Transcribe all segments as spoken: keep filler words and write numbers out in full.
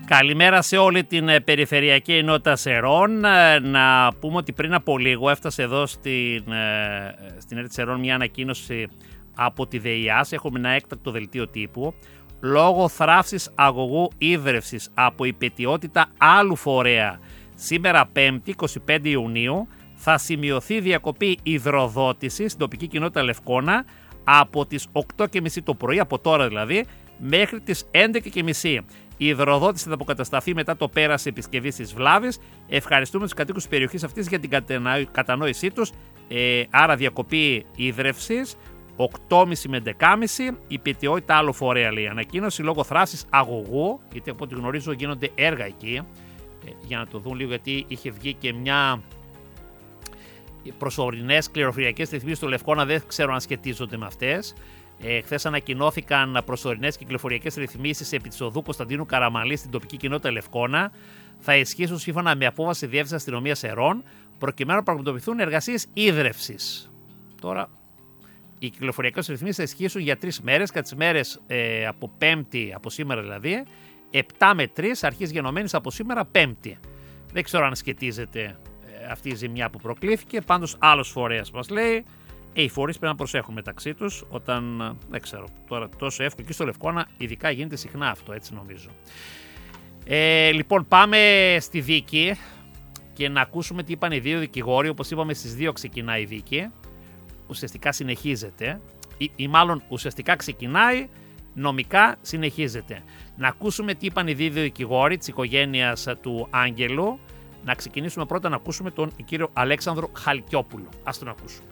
Καλημέρα σε όλη την περιφερειακή ενότητα Σερών. Να πούμε ότι πριν από λίγο έφτασε εδώ στην, στην ενότητα Σερών μια ανακοίνωση από τη ΔΕΙΑΣ. Έχουμε ένα έκτακτο δελτίο τύπου. Λόγω θράψης αγωγού ίδρευσης από υπετιότητα άλλου φορέα σήμερα πέμπτη εικοστή πέμπτη Ιουνίου θα σημειωθεί διακοπή υδροδότησης στην τοπική κοινότητα Λευκώνα από τις οκτώ και μισή το πρωί, από τώρα δηλαδή, μέχρι τις έντεκα και μισή. Η υδροδότηση θα αποκατασταθεί μετά το πέρας επισκευής της βλάβης. Ευχαριστούμε τους κατοίκους της περιοχής αυτής για την κατανόησή τους. Ε, άρα διακοπή ίδρευσης οκτώ και μισή με έντεκα και μισή. Η πετιότητα άλλο φορέα, λέει η ανακοίνωση, λόγω θράσης αγωγού, γιατί από ό,τι γνωρίζω γίνονται έργα εκεί. Ε, για να το δουν λίγο, γιατί είχε βγει και μια προσωρινές κληροφυριακές ρυθμίσεις του Λευκώνα, δεν ξέρω αν σχετίζονται με αυτές. Ε, χθες ανακοινώθηκαν προσωρινές κυκλοφοριακές ρυθμίσεις επί της οδού Κωνσταντίνου Καραμαλή στην τοπική κοινότητα Λευκώνα. Θα ισχύσουν σύμφωνα με απόφαση Διεύθυνσης Αστυνομίας Σερών, προκειμένου να πραγματοποιηθούν εργασίες ίδρευσης. Τώρα, οι κυκλοφοριακές ρυθμίσεις θα ισχύσουν για τρεις μέρες, κατά τις μέρες ε, από Πέμπτη, από σήμερα δηλαδή, επτά με τρεις, αρχής γενομένης από σήμερα Πέμπτη. Δεν ξέρω αν σχετίζεται ε, αυτή η ζημιά που προκλήθηκε, πάντως άλλος φορέας μας λέει. Ε, οι φορείς πρέπει να προσέχουν μεταξύ τους όταν, δεν ξέρω, τώρα τόσο εύκολο και στο Λευκώνα ειδικά γίνεται συχνά αυτό, έτσι νομίζω. Ε, λοιπόν, πάμε στη δίκη και να ακούσουμε τι είπαν οι δύο δικηγόροι. Όπως είπαμε, στις δύο ξεκινάει η δίκη. Ουσιαστικά συνεχίζεται ή, ή μάλλον ουσιαστικά ξεκινάει, νομικά συνεχίζεται. Να ακούσουμε τι είπαν οι δύο δικηγόροι της οικογένειας του Άγγελου. Να ξεκινήσουμε πρώτα να ακούσουμε τον κύριο Αλέξανδρο Χαλκιόπουλο. Ας τον ακούσουμε.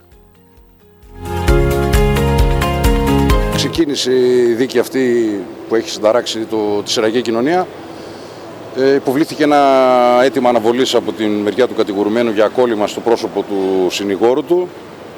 Ξεκίνησε η δίκη αυτή που έχει συνταράξει το, τη Σεραϊκή Κοινωνία. Ε, υποβλήθηκε ένα αίτημα αναβολής από την μεριά του κατηγορουμένου για κόλλημα στο πρόσωπο του συνηγόρου του.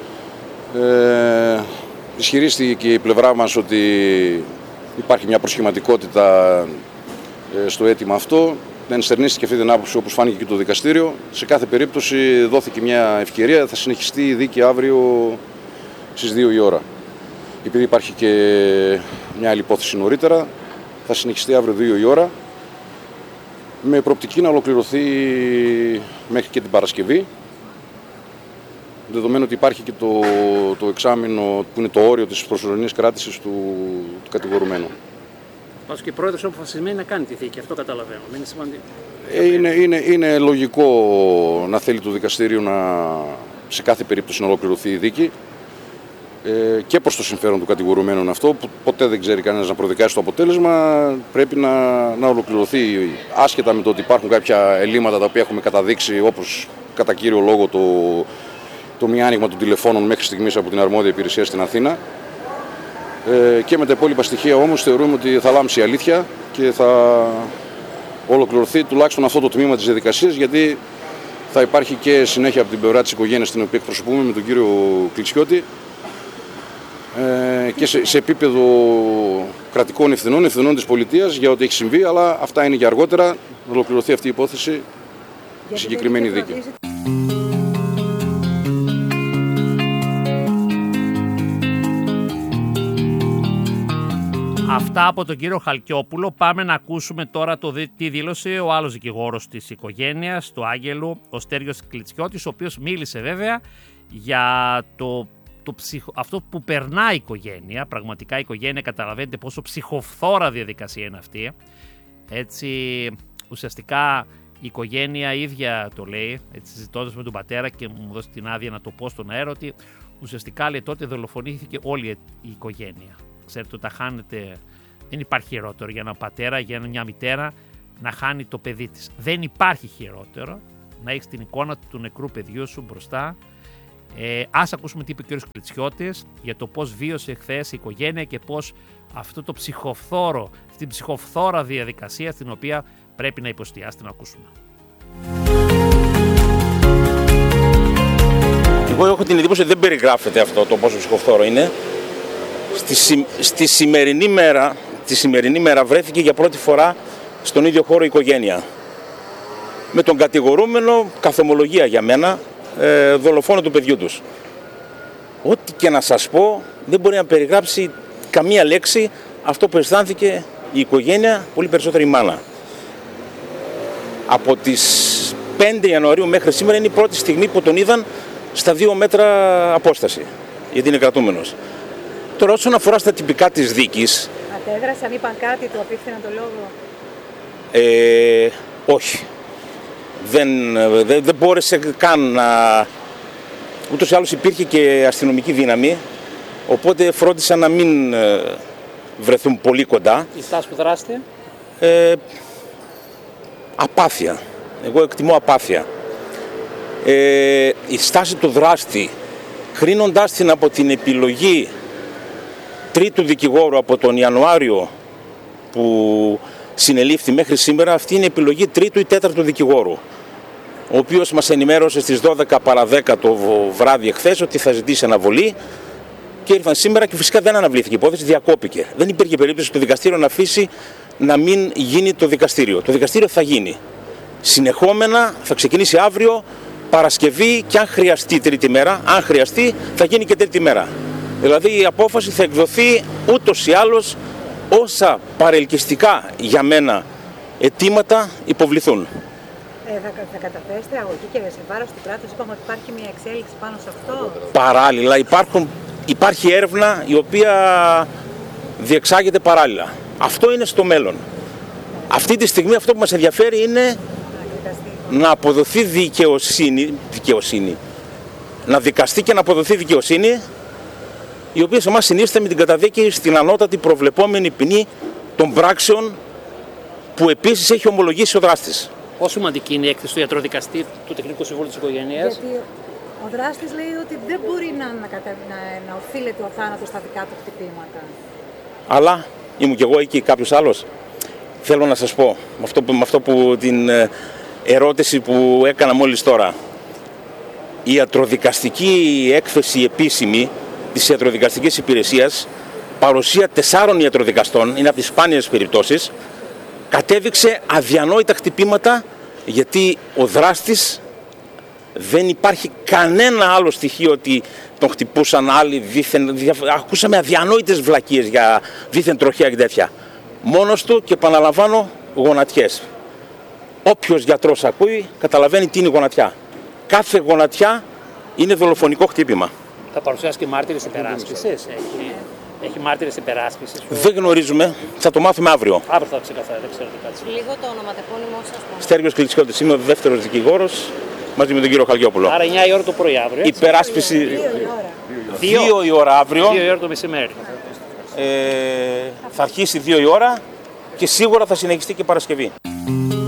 Ε, ισχυρίστηκε η πλευρά μας ότι υπάρχει μια προσχηματικότητα ε, στο αίτημα αυτό. Δεν ενστερνίστηκε αυτή την άποψη, όπως φάνηκε και το δικαστήριο. Σε κάθε περίπτωση δόθηκε μια ευκαιρία, θα συνεχιστεί η δίκη αύριο στις δύο η ώρα. Επειδή υπάρχει και μια άλλη υπόθεση νωρίτερα, θα συνεχιστεί αύριο δύο η ώρα, με προοπτική να ολοκληρωθεί μέχρι και την Παρασκευή, δεδομένου ότι υπάρχει και το, το εξάμηνο που είναι το όριο της προσωρινής κράτησης του, του κατηγορουμένου. Πάντως και η πρόεδρος είναι αποφασισμένη να κάνει τη δίκη, αυτό καταλαβαίνω. Είναι σημαντικό. Ε, είναι, είναι, είναι λογικό να θέλει το δικαστήριο να, σε κάθε περίπτωση να ολοκληρωθεί η δίκη. Ε, και προς το συμφέρον του κατηγορουμένου είναι αυτό, που ποτέ δεν ξέρει κανένας να προδικάσει το αποτέλεσμα, πρέπει να, να ολοκληρωθεί, άσχετα με το ότι υπάρχουν κάποια ελλείμματα τα οποία έχουμε καταδείξει, όπως κατά κύριο λόγο το, το μη άνοιγμα των τηλεφώνων μέχρι στιγμής από την αρμόδια υπηρεσία στην Αθήνα. Ε, και με τα υπόλοιπα στοιχεία όμως θεωρούμε ότι θα λάμψει η αλήθεια και θα ολοκληρωθεί τουλάχιστον αυτό το τμήμα της διαδικασίας, γιατί θα υπάρχει και συνέχεια από την πλευρά της οικογένειας την οποία εκπροσωπούμε με τον κύριο Κλιτσιώτη, και σε, σε επίπεδο κρατικών ευθυνών, ευθυνών της πολιτείας για ό,τι έχει συμβεί, αλλά αυτά είναι για αργότερα, να ολοκληρωθεί αυτή η υπόθεση, η συγκεκριμένη δίκη. Αυτά από τον κύριο Χαλκιόπουλο. Πάμε να ακούσουμε τώρα το, τι δήλωσε ο άλλος δικηγόρος της οικογένειας, του Άγγελου, ο Στέργιος Κλιτσιώτης, ο οποίος μίλησε βέβαια για το Το ψυχο... αυτό που περνάει η οικογένεια. Πραγματικά η οικογένεια, καταλαβαίνετε πόσο ψυχοφθόρα διαδικασία είναι αυτή. Έτσι, ουσιαστικά η οικογένεια ίδια το λέει, έτσι, συζητώντας με τον πατέρα και μου δώσει την άδεια να το πω στον αέρα, ότι ουσιαστικά λέει τότε δολοφονήθηκε όλη η οικογένεια. Ξέρετε, όταν χάνετε, δεν υπάρχει χειρότερο για έναν πατέρα, για μια μητέρα να χάνει το παιδί της. Δεν υπάρχει χειρότερο να έχεις την εικόνα του νεκρού παιδιού σου μπροστά. Ε, ας ακούσουμε τι είπε ο κ. Κλιτσιώτης για το πώς βίωσε χθες η οικογένεια και πώς αυτό το ψυχοφθόρο, αυτή την ψυχοφθόρα διαδικασία στην οποία πρέπει να υποστιάσει. Να ακούσουμε. Εγώ έχω την εντύπωση ότι δεν περιγράφεται αυτό το πόσο ψυχοφθόρο είναι. Στη, στη σημερινή μέρα, τη σημερινή μέρα βρέθηκε για πρώτη φορά στον ίδιο χώρο η οικογένεια. Με τον κατηγορούμενο, καθ' ομολογία για μένα, ε, δολοφόνο του παιδιού τους. Ό,τι και να σας πω δεν μπορεί να περιγράψει καμία λέξη αυτό που αισθάνθηκε η οικογένεια, πολύ περισσότερο η μάνα. Από τις πέντε Ιανουαρίου μέχρι σήμερα είναι η πρώτη στιγμή που τον είδαν στα δύο μέτρα απόσταση, γιατί είναι κρατούμενος. Τώρα όσον αφορά στα τυπικά της δίκης... Αντέδρασαν, είπαν κάτι, του απίφθηναν το λόγο? Ε, όχι. Δεν, δεν, δεν μπόρεσε καν να... Ούτως ή άλλως υπήρχε και αστυνομική δύναμη, οπότε φρόντισαν να μην βρεθούν πολύ κοντά. Η στάση του δράστη? Ε, απάθεια. Εγώ εκτιμώ απάθεια. Ε, η στάση του δράστη, κρίνοντάς την από την επιλογή τρίτου δικηγόρου από τον Ιανουάριο που συνελήφθη μέχρι σήμερα, αυτή είναι η επιλογή τρίτου ή τέταρτου δικηγόρου, ο οποίος μας ενημέρωσε στις δώδεκα παρά δέκα το βράδυ εχθές ότι θα ζητήσει αναβολή και ήρθαν σήμερα και φυσικά δεν αναβλήθηκε η υπόθεση, διακόπηκε. Δεν υπήρχε περίπτωση το δικαστήριο να αφήσει να μην γίνει το δικαστήριο. Το δικαστήριο θα γίνει συνεχόμενα, θα ξεκινήσει αύριο, Παρασκευή, και αν χρειαστεί τρίτη μέρα, αν χρειαστεί θα γίνει και τρίτη μέρα. Δηλαδή η απόφαση θα εκδοθεί ούτως ή άλλως όσα παρελκυστικά για μένα αιτήματα υποβληθούν. Ε, θα, θα καταθέσετε αγωγή και σε βάρος του κράτους? Είπαμε ότι υπάρχει μια εξέλιξη πάνω σε αυτό. Παράλληλα υπάρχουν, υπάρχει έρευνα η οποία διεξάγεται παράλληλα. Αυτό είναι στο μέλλον. Αυτή τη στιγμή αυτό που μας ενδιαφέρει είναι να αποδοθεί δικαιοσύνη, δικαιοσύνη, να δικαστεί και να αποδοθεί δικαιοσύνη, η οποία σε εμάς συνίσταται με την καταδίκη στην ανώτατη προβλεπόμενη ποινή των πράξεων που επίσης έχει ομολογήσει ο δράστης. Πόσο σημαντική είναι η έκθεση του ιατροδικαστή του Τεχνικού Συμβούλου της Οικογένειας? Γιατί ο δράστης λέει ότι δεν μπορεί να, να, να, να οφείλεται ο θάνατος στα δικά του χτυπήματα. Αλλά ήμουν κι εγώ εκεί, κάποιος άλλος. Θέλω να σας πω, με αυτό που, με αυτό που την ερώτηση που έκανα μόλις τώρα, η ιατροδικαστική έκθεση επίσημη της ιατροδικαστικής υπηρεσίας, παρουσία τεσσάρων ιατροδικαστών, είναι από τις σπάνιες περιπτώσεις, κατέδειξε αδιανόητα χτυπήματα, γιατί ο δράστης δεν υπάρχει κανένα άλλο στοιχείο ότι τον χτυπούσαν άλλοι δίθεν, ακούσαμε αδιανόητες βλακίες για δίθεν τροχαία και τέτοια. Μόνος του, και επαναλαμβάνω, γονατιές. Όποιος γιατρός ακούει καταλαβαίνει τι είναι γονατιά. Κάθε γονατιά είναι δολοφονικό χτύπημα. Θα παρουσιάσει και μάρτυρες υπεράσπισης? Έχει, έχει μάρτυρες υπεράσπισης? Δεν γνωρίζουμε, θα το μάθουμε αύριο. Αύριο θα ξεκαθαρίσει, δεν ξέρω τι κάτσε. Λίγο το ονοματεπώνυμό σας. Στέργιος Κλητσιώτης, είμαι ο δεύτερος δικηγόρος μαζί με τον κύριο Χαλιόπουλο. Άρα εννιά η ώρα το πρωί αύριο, έτσι? Υπεράσπιση δύο η ώρα αύριο. δύο η ώρα το μεσημέρι. Ε, θα αρχίσει δύο η ώρα και σίγουρα θα συνεχιστεί και Παρασκευή.